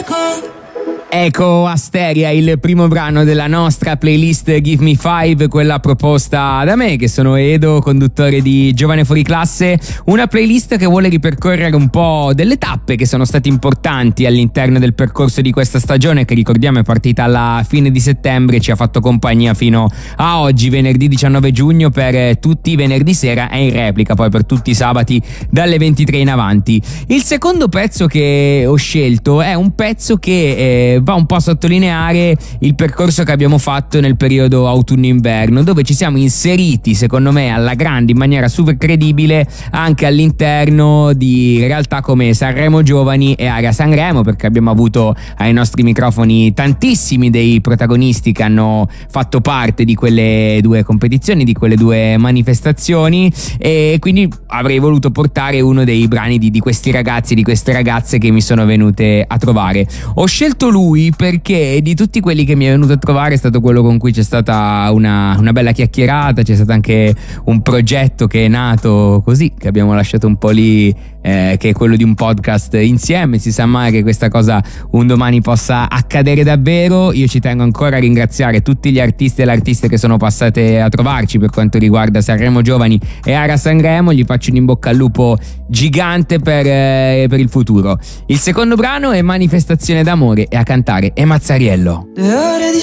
Eco Asteria, il primo brano della nostra playlist Give Me Five, quella proposta da me, che sono Edo, conduttore di Giovane Fuori Classe. Una playlist che vuole ripercorrere un po' delle tappe che sono state importanti all'interno del percorso di questa stagione, che ricordiamo è partita alla fine di settembre e ci ha fatto compagnia fino a oggi, venerdì 19 giugno, per tutti i venerdì sera e in replica poi per tutti i sabati dalle 23 in avanti. Il secondo pezzo che ho scelto è un pezzo che va un po' a sottolineare il percorso che abbiamo fatto nel periodo autunno-inverno, dove ci siamo inseriti, secondo me, alla grande, in maniera super credibile, anche all'interno di realtà come Sanremo Giovani e Area Sanremo, perché abbiamo avuto ai nostri microfoni tantissimi dei protagonisti che hanno fatto parte di quelle due competizioni, di quelle due manifestazioni, e quindi avrei voluto portare uno dei brani di questi ragazzi, di queste ragazze che mi sono venute a trovare. Ho scelto lui perché di tutti quelli che mi è venuto a trovare è stato quello con cui c'è stata una bella chiacchierata, c'è stato anche un progetto che è nato così, che abbiamo lasciato un po' lì, che è quello di un podcast insieme. Si sa mai che questa cosa un domani possa accadere davvero. Io ci tengo ancora a ringraziare tutti gli artisti e le artiste che sono passate a trovarci per quanto riguarda Sanremo Giovani e Area Sanremo. Gli faccio un in bocca al lupo gigante per il futuro. Il secondo brano è Manifestazione d'amore e a cantare è Mazzariello. 2 ore di